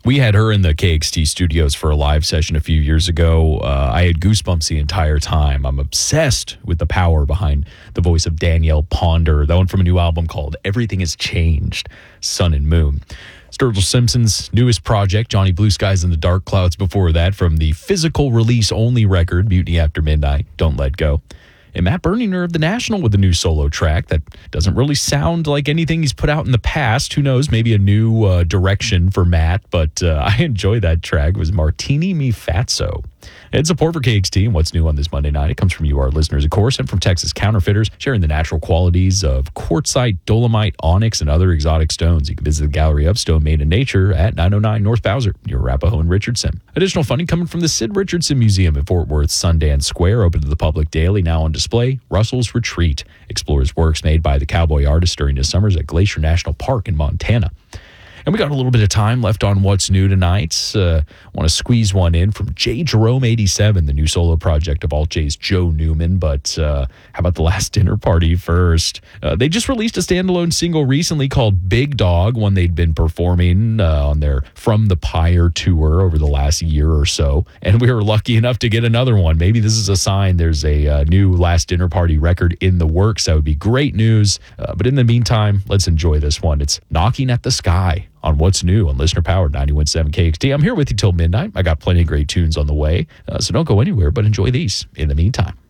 We had her in the KXT studios for a live session a few years ago. I had goosebumps the entire time. I'm obsessed with the power behind the voice of Danielle Ponder, that one from a new album called Everything Has Changed, Sun and Moon. Sturgill Simpson's newest project, Johnny Blue Skies and the Dark Clouds before that, from the physical release only record, Mutiny After Midnight, Don't Let Go. And Matt Berninger of The National with a new solo track that doesn't really sound like anything he's put out in the past. Who knows, maybe a new direction for Matt, but I enjoy that track. It was Martini Mi Fatso. And support for KXT and what's new on this Monday night. It comes from you, our listeners, of course, and from Texas Counterfeiters, sharing the natural qualities of quartzite, dolomite, onyx, and other exotic stones. You can visit the Gallery of Stone Made in Nature at 909 North Bowser, near Arapahoe and Richardson. Additional funding coming from the Sid Richardson Museum in Fort Worth Sundance Square, open to the public daily, now on display. Russell's Retreat explores works made by the cowboy artist during his summers at Glacier National Park in Montana. And we got a little bit of time left on What's New tonight. Want to squeeze one in from J. Jerome 87, the new solo project of Alt J's Joe Newman. But how about The Last Dinner Party first? They just released a standalone single recently called Big Dog, one they'd been performing on their From the Pyre tour over the last year or so. And we were lucky enough to get another one. Maybe this is a sign there's a new Last Dinner Party record in the works. That would be great news. But in the meantime, let's enjoy this one. It's Knocking at the Sky on What's New on Listener Powered 91.7 KXT. I'm here with you till midnight. I got plenty of great tunes on the way, so don't go anywhere, but enjoy these in the meantime.